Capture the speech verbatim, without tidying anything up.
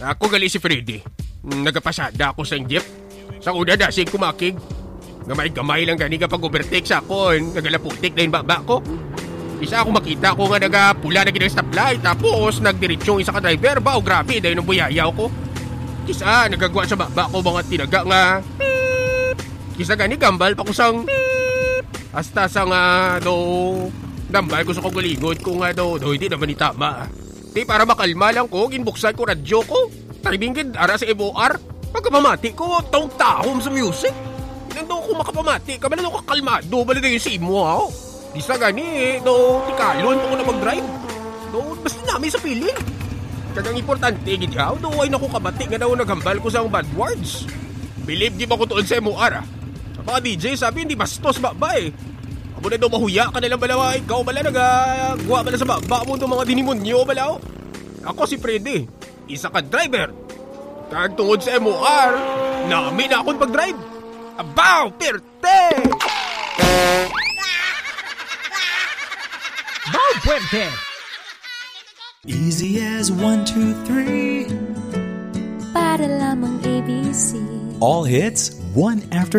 Ako gali si Freddy. Nagapasada ako sa jeep. Sa una dasig kumakig. Gamay-gamay lang gani kapag overtake sa akon. Nagalaputik na yung baba ko. Isa ako makita ko nga nagapula na ginang stoplight. Tapos nagdiretsyong isa ka driver ba o grabe dahil nung buyayaw ko. Kisa nagagawa sa baba ko mga tinaga nga. Kisa gani gambal pa ko sang. Hasta sa nga do. Dambal ko sa kagaligod ko nga do. Do hindi naman itama. Di para makalma lang ko, ginbuksan ko radyo ko. Taribingid ara sa F O R. Pagkapamati ko, taong tahom sa music. Nandun ko makapamati, kabala nung kakalmado, bala na yung si mo, ha? Di sa gani, no, tikalon ko na mag-drive. No, basta namin sa piling. Kagang importante, gidyaw, no, ay naku kabati nga daw naghambal ko sa bad words. Believe di ba ko tuon sa M O R, ha? Mga D J, sabi, hindi bastos ba ba, eh. Amo na daw mahuya ka nalang balawa, ikaw bala nagagawa bala sa baba mo itong mga dinimonyo, bala, oh. Ako si Freddy, isa ka driver. Kag tungod sa M O R, namin na akong pag-drive. Abaw, perte! Bow Puente! Easy as one, two, three. Para lamang A B C. All hits, one after